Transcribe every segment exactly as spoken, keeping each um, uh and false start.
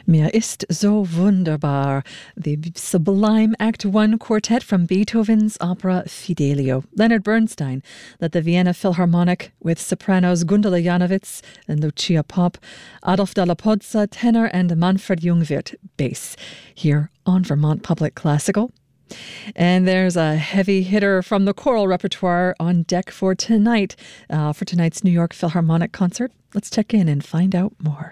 Mir ist so wunderbar. The Sublime Act One Quartet from Beethoven's opera Fidelio. Leonard Bernstein led the Vienna Philharmonic with sopranos Gundula Janowitz and Lucia Popp, Adolf Dalla Pozza, tenor, and Manfred Jungwirth, bass, here on Vermont Public Classical. And there's a heavy hitter from the choral repertoire on deck for tonight, uh, for tonight's New York Philharmonic concert. Let's check in and find out more.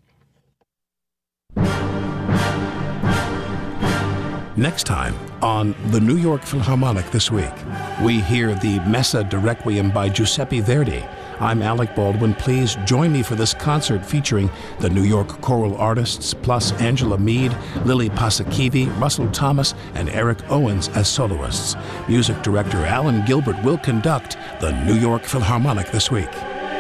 Next time on the New York Philharmonic this week, we hear the Messa de Requiem by Giuseppe Verdi. I'm Alec Baldwin. Please join me for this concert featuring the New York choral artists, plus Angela Mead, Lily Pasakivi, Russell Thomas, and Eric Owens as soloists. Music director Alan Gilbert will conduct the New York Philharmonic this week.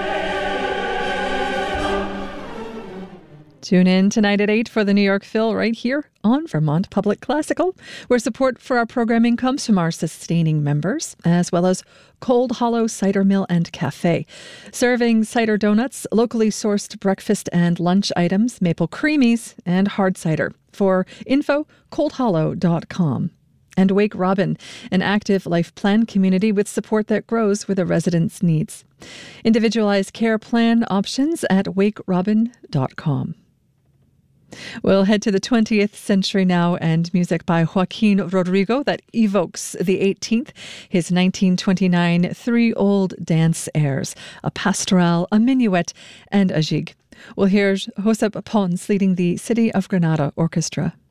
Tune in tonight at eight for the New York Phil right here on Vermont Public Classical, where support for our programming comes from our sustaining members, as well as Cold Hollow Cider Mill and Cafe, serving cider donuts, locally sourced breakfast and lunch items, maple creamies, and hard cider. For info, cold hollow dot com. And Wake Robin, an active life plan community with support that grows with a resident's needs. Individualized care plan options at wake robin dot com. We'll head to the twentieth century now and music by Joaquin Rodrigo that evokes the eighteenth, his nineteen twenty-nine three old dance airs, a pastoral, a minuet, and a jig. We'll hear Josep Pons leading the City of Granada Orchestra.